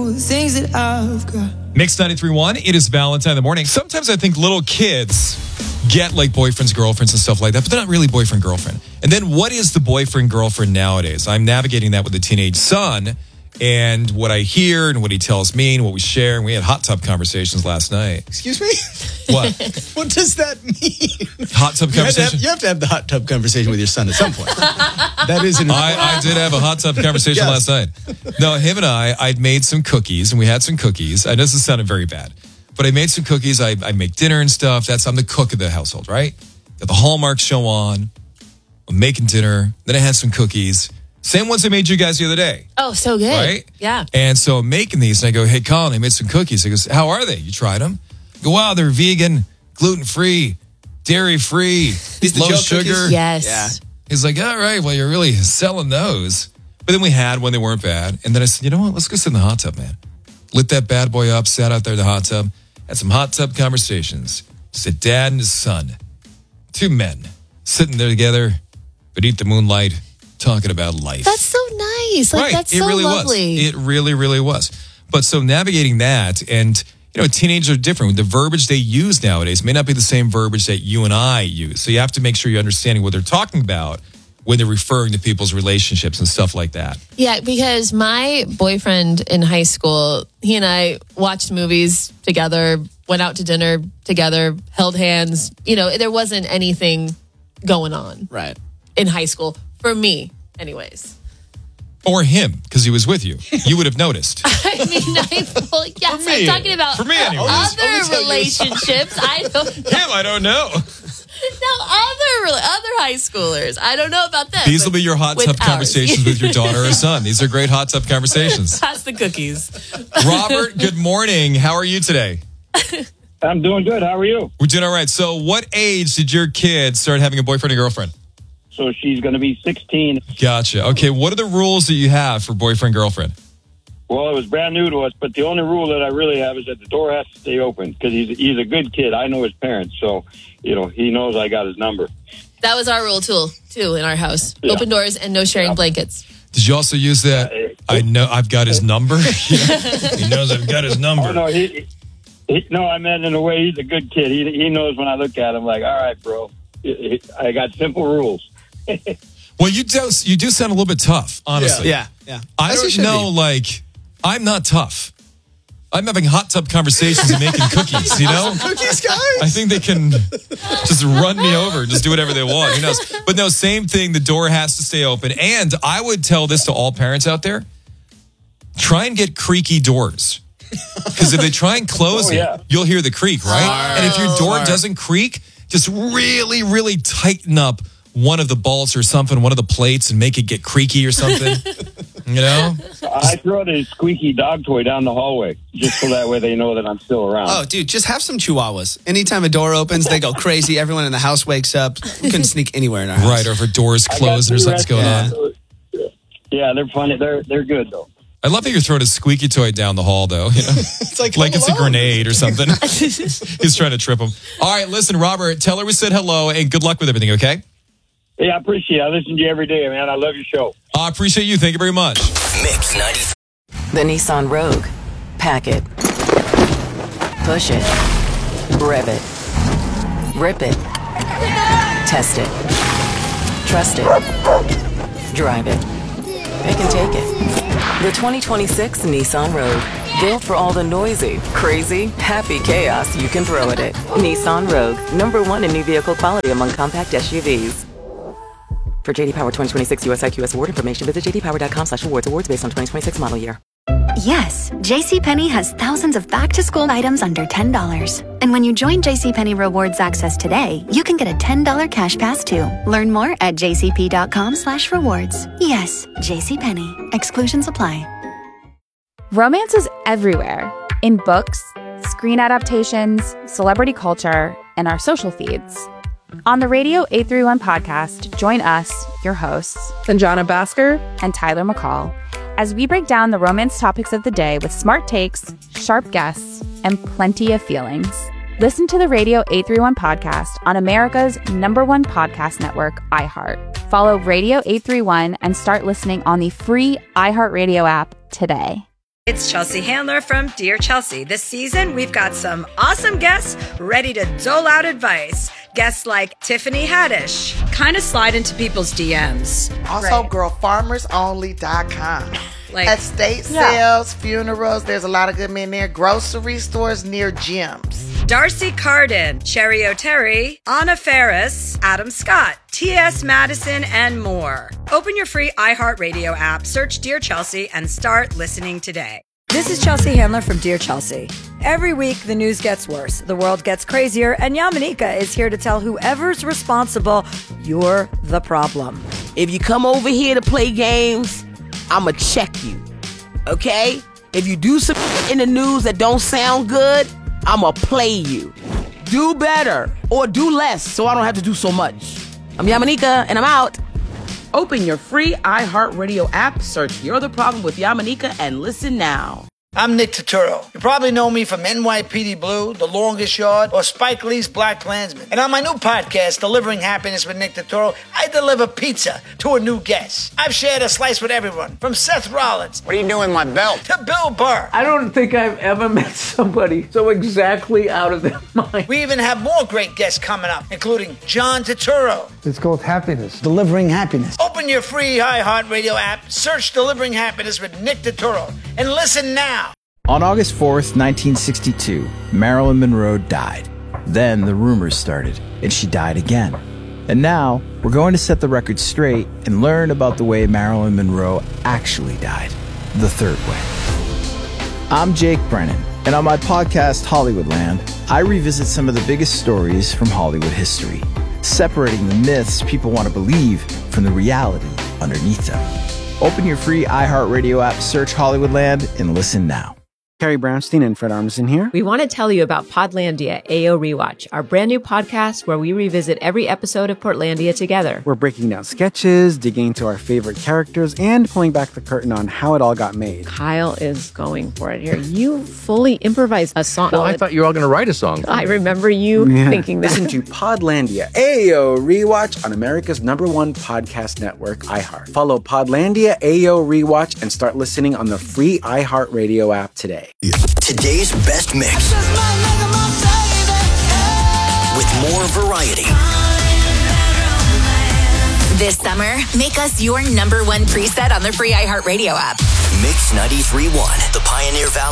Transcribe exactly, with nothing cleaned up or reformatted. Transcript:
know the things that I've got. Mix ninety-three point one, it is Valentine in the morning. Sometimes I think little kids get like boyfriends, girlfriends, and stuff like that, but they're not really boyfriend, girlfriend. And then what is the boyfriend, girlfriend nowadays? I'm navigating that with a teenage son, and what I hear and what he tells me and what we share. And we had hot tub conversations last night. Excuse me? What? What does that mean? Hot tub You have, to conversation? have, you have to have the hot tub conversation with your son at some point. That is an I, I did have a hot tub conversation Yes. last night. No, him and I, I'd made some cookies, and we had some cookies. I know this sounded very bad, but I made some cookies. I, I make dinner and stuff. That's I'm the cook of the household, right? Got the Hallmark show on. I'm making dinner. Then I had some cookies. Same ones I made you guys the other day. Oh, so good. Right? Yeah. And so I'm making these, and I go, hey, Colin, I made some cookies. He goes, how are they? You tried them? I go, wow, they're vegan, gluten-free, dairy-free, These the low Joe sugar. cookies? Yes. Yeah. He's like, all right, well, you're really selling those. But then we had when they weren't bad. And then I said, you know what? Let's go sit in the hot tub, man. Lit that bad boy up, sat out there in the hot tub, had some hot tub conversations. Just a dad and his son. Two men sitting there together beneath the moonlight, talking about life. That's so nice. Like, right. that's it so really lovely. was. It really, really was. But so navigating that, and you know, teenagers are different. The verbiage they use nowadays may not be the same verbiage that you and I use. So you have to make sure you're understanding what they're talking about when they're referring to people's relationships and stuff like that. Yeah, because my boyfriend in high school, he and I watched movies together, went out to dinner together, held hands. You know, there wasn't anything going on Right. in high school for me, anyways. Or him, because he was with you. You would have noticed. I mean, I, well, yes, For me. I'm talking about For me, anyways. other Let me tell you. relationships. I don't Him, I don't know. know other rela- other high schoolers. I don't know about them. These will but be your hot with tub ours. conversations with your daughter or son. These are great hot tub conversations. Pass the cookies. Robert, good morning. How are you today? I'm doing good. How are you? We're doing all right. So what age did your kid start having a boyfriend or girlfriend? So she's going to be sixteen. Gotcha. Okay, what are the rules that you have for boyfriend, girlfriend? Well, it was brand new to us, but the only rule that I really have is that the door has to stay open because he's he's a good kid. I know his parents, so you know he knows I got his number. That was our rule too, too in our house. Yeah. Open doors and no sharing blankets. Did you also use that? I know I've got his number. He knows I've got his number. Oh no, he, he no, I meant in a way he's a good kid. He he knows when I look at him like, all right, bro, I got simple rules. Well, you do you do sound a little bit tough, honestly. Yeah. Yeah. I As you don't should know, be. like, I'm not tough. I'm having hot tub conversations and making cookies, you know? Cookies, guys. I think they can just run me over, just do whatever they want. Who knows? But no, same thing. The door has to stay open. And I would tell this to all parents out there: try and get creaky doors. Because if they try and close Oh, yeah. it, you'll hear the creak, right? Smart. And if your door Smart. doesn't creak, just really, really tighten up one of the bolts or something, one of the plates, and make it get creaky or something. You know? I throw the squeaky dog toy down the hallway just so that way they know that I'm still around. Oh, dude, just have some chihuahuas. Anytime a door opens, they go crazy. Everyone in the house wakes up. We couldn't sneak anywhere in our house. Right, or if a door is I got closed and there's two something going on. rats- Yeah, they're funny. They're they're good though. I love that you're throwing a squeaky toy down the hall, though. You know? It's like, like it's a hello. grenade or something. He's trying to trip him. All right, listen, Robert, tell her we said hello and good luck with everything, okay? Hey, I appreciate it. I listen to you every day, man. I love your show. I appreciate you. Thank you very much. Mix ninety. The Nissan Rogue. Pack it. Push it. Rev it. Rip it. Test it. Trust it. Drive it. Pick and take it. The twenty twenty-six Nissan Rogue. Built for all the noisy, crazy, happy chaos you can throw at it. Nissan Rogue. Number one in new vehicle quality among compact S U Vs. For J D Power twenty twenty-six U S I Q S award information, visit jdpower.com slash awards. Awards based on twenty twenty-six model year. Yes, JCPenney has thousands of back-to-school items under ten dollars. And when you join JCPenney Rewards Access today, you can get a ten dollars cash pass too. Learn more at jcp.com slash rewards. Yes, JCPenney. Exclusions apply. Romance is everywhere. In books, screen adaptations, celebrity culture, and our social feeds. On the Radio eight thirty-one podcast, join us, your hosts, Sanjana Basker and Tyler McCall, as we break down the romance topics of the day with smart takes, sharp guests, and plenty of feelings. Listen to the Radio eight thirty-one podcast on America's number one podcast network, iHeart. Follow Radio eight thirty-one and start listening on the free iHeartRadio app today. It's Chelsea Handler from Dear Chelsea. This season, we've got some awesome guests ready to dole out advice. Guests like Tiffany Haddish kind of slide into people's D Ms. Also, Right. girl farmers only dot com. Like- Estate Yeah. sales, funerals, there's a lot of good men there. Grocery stores near gyms. Darcy Carden, Cherry O'Terry, Anna Ferris, Adam Scott, T S Madison, and more. Open your free iHeartRadio app, search Dear Chelsea, and start listening today. This is Chelsea Handler from Dear Chelsea. Every week, the news gets worse, the world gets crazier, and Yamanika is here to tell whoever's responsible, you're the problem. If you come over here to play games, I'ma check you, okay? If you do some in the news that don't sound good, I'ma play you. Do better or do less so I don't have to do so much. I'm Yamanika, and I'm out. Open your free iHeartRadio app, search You're the Problem with Yamanika, and listen now. I'm Nick Turturro. You probably know me from N Y P D Blue, The Longest Yard, or Spike Lee's Black Klansman. And on my new podcast, Delivering Happiness with Nick Turturro, I deliver pizza to a new guest. I've shared a slice with everyone, from Seth Rollins. What are you doing with my belt? To Bill Burr. I don't think I've ever met somebody so exactly out of their mind. We even have more great guests coming up, including John Turturro. It's called happiness. Delivering happiness. Open your free iHeartRadio app, search Delivering Happiness with Nick Turturro, and listen now. On August fourth, nineteen sixty-two, Marilyn Monroe died. Then the rumors started, and she died again. And now, we're going to set the record straight and learn about the way Marilyn Monroe actually died. The third way. I'm Jake Brennan, and on my podcast, Hollywoodland, I revisit some of the biggest stories from Hollywood history, separating the myths people want to believe from the reality underneath them. Open your free iHeartRadio app, search Hollywoodland, and listen now. Carrie Brownstein and Fred Armisen here. We want to tell you about Podlandia A O Rewatch, our brand new podcast where we revisit every episode of Portlandia together. We're breaking down sketches, digging into our favorite characters, and pulling back the curtain on how it all got made. Kyle is going for it here. You fully improvised a song. Well, I thought you were all going to write a song. I remember you Yeah. thinking that. Listen to Podlandia A O Rewatch on America's number one podcast network, iHeart. Follow Podlandia A O Rewatch and start listening on the free iHeartRadio app today. Today's best mix with more variety. This summer, make us your number one preset on the free iHeartRadio app. Mix ninety-three point one, the Pioneer Valley